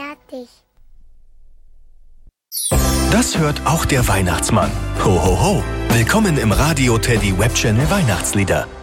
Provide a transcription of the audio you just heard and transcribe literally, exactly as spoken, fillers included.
fertig. Das hört auch der Weihnachtsmann. Ho, ho, ho. Willkommen im Radio Teddy Webchannel Weihnachtslieder.